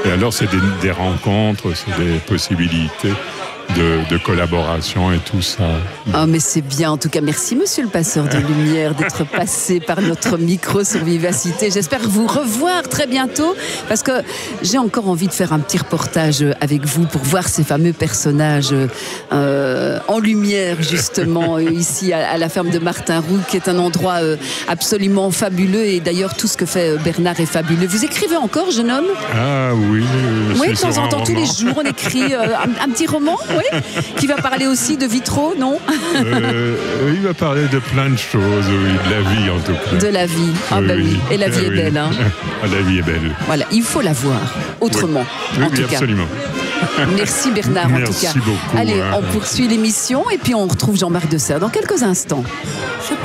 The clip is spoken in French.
Et alors, c'est des rencontres, c'est des possibilités de collaboration et tout ça. Ah, mais c'est bien. En tout cas, merci, monsieur le passeur de lumière, d'être passé par notre micro sur Vivacité. J'espère vous revoir très bientôt, parce que j'ai encore envie de faire un petit reportage avec vous pour voir ces fameux personnages en lumière, justement, ici à la ferme de Martin-Roux, qui est un endroit absolument fabuleux. Et d'ailleurs, tout ce que fait Bernard est fabuleux. Vous écrivez encore, jeune homme? Ah oui. Oui, de temps en temps, tous les jours, on écrit un petit roman, oui, qui va parler aussi de vitraux, non? Il va parler de plein de choses, oui, de la vie en tout cas. De la vie, ah oui, bah oui. Et la vie est belle, hein. La vie est belle. Voilà, il faut la voir autrement, oui. en tout absolument. Cas. Merci Bernard, en tout cas. Merci beaucoup. Allez, on poursuit l'émission et puis on retrouve Jean-Marc Deserre dans quelques instants.